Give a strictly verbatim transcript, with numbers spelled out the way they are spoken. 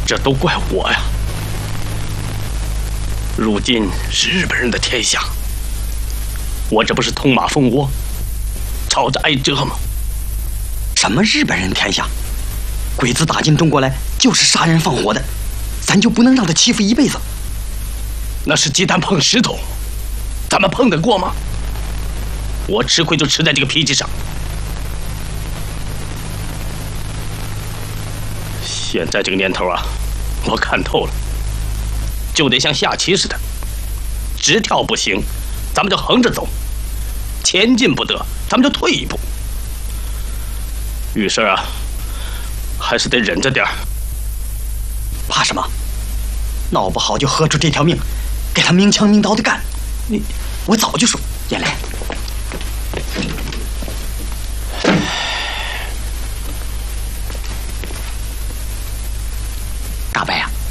这都怪我呀！如今是日本人的天下，我这不是捅马蜂窝，吵着挨蛰吗？ 什么日本人天下？鬼子打进中国来就是杀人放火的，咱就不能让他欺负一辈子？ 那是鸡蛋碰石头，咱们碰得过吗？我吃亏就吃在这个脾气上。现在这个年头啊，我看透了，就得像下棋似的，直跳不行，咱们就横着走；前进不得，咱们就退一步。遇事啊，还是得忍着点儿。 怕什么？闹不好就喝出这条命，给他明枪明刀的干。你，我早就说，燕来。大伯呀、啊。